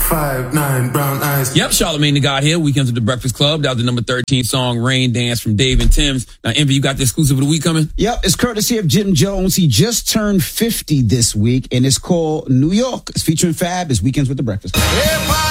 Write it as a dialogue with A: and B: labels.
A: 5'9", brown eyes.
B: Yep, Charlamagne the God here. Weekends with the Breakfast Club. That was the number 13 song, Rain Dance from Dave and Tim's. Now, Envy, you got the exclusive of the week coming?
C: Yep, it's courtesy of Jim Jones. He just turned 50 this week, and it's called New York. It's featuring Fab. It's Weekends with the Breakfast Club.